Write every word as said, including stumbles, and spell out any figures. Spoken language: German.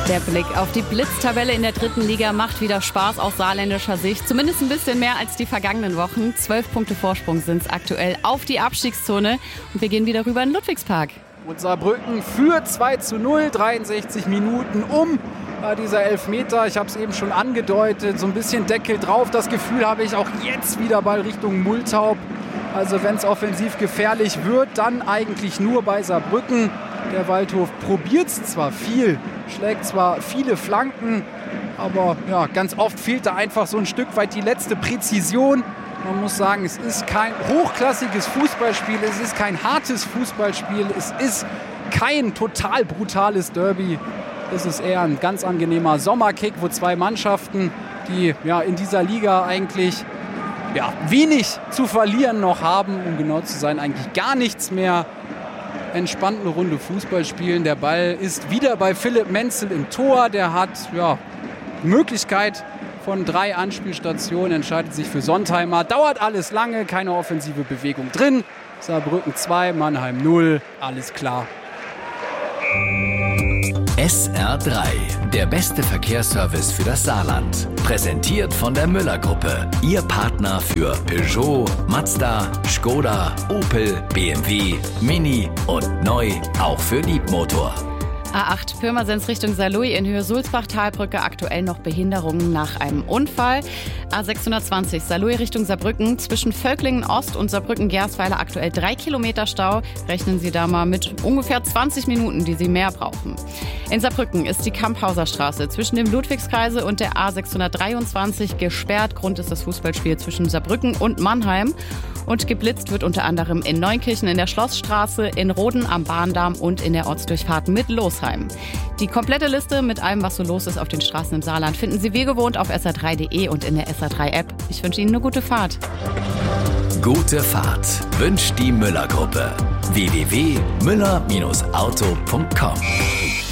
Der Blick auf die Blitztabelle in der dritten Liga macht wieder Spaß aus saarländischer Sicht. Zumindest ein bisschen mehr als die vergangenen Wochen. Zwölf Punkte Vorsprung sind es aktuell auf die Abstiegszone. Und wir gehen wieder rüber in den Ludwigspark. Und Saarbrücken führt zwei zu null, dreiundsechzig Minuten um. Dieser Elfmeter, ich habe es eben schon angedeutet, so ein bisschen Deckel drauf. Das Gefühl habe ich auch jetzt wieder Ball Richtung Multaub. Also wenn es offensiv gefährlich wird, dann eigentlich nur bei Saarbrücken. Der Waldhof probiert es zwar viel, schlägt zwar viele Flanken, aber ja, ganz oft fehlt da einfach so ein Stück weit die letzte Präzision. Man muss sagen, es ist kein hochklassiges Fußballspiel, es ist kein hartes Fußballspiel, es ist kein total brutales Derby. Es ist eher ein ganz angenehmer Sommerkick, wo zwei Mannschaften, die ja in dieser Liga eigentlich ja, wenig zu verlieren noch haben, um genau zu sein, eigentlich gar nichts mehr, entspannt eine Runde Fußball spielen. Der Ball ist wieder bei Philipp Menzel im Tor. Der hat ja, Möglichkeit von drei Anspielstationen, entscheidet sich für Sontheimer. Dauert alles lange, keine offensive Bewegung drin. Saarbrücken zwei, Mannheim null, alles klar. S R drei, der beste Verkehrsservice für das Saarland. Präsentiert von der Müller-Gruppe. Ihr Partner für Peugeot, Mazda, Skoda, Opel, B M W, Mini und neu auch für Liebmotor. A acht Pirmasens Richtung Saarlouis in Höhe Sulzbach-Talbrücke, aktuell noch Behinderungen nach einem Unfall. A sechshundertzwanzig Saarlouis Richtung Saarbrücken, zwischen Völklingen Ost und Saarbrücken-Gersweiler aktuell drei Kilometer Stau. Rechnen Sie da mal mit ungefähr zwanzig Minuten, die Sie mehr brauchen. In Saarbrücken ist die Kamphauser Straße zwischen dem Ludwigskreise und der A sechshundertdreiundzwanzig gesperrt. Grund ist das Fußballspiel zwischen Saarbrücken und Mannheim. Und geblitzt wird unter anderem in Neunkirchen in der Schlossstraße, in Roden am Bahndamm und in der Ortsdurchfahrt mit Losheim. Die komplette Liste mit allem, was so los ist auf den Straßen im Saarland, finden Sie wie gewohnt auf S R drei Punkt de und in der S R drei App. Ich wünsche Ihnen eine gute Fahrt. Gute Fahrt wünscht die Müller-Gruppe. w w w punkt müller Bindestrich auto punkt com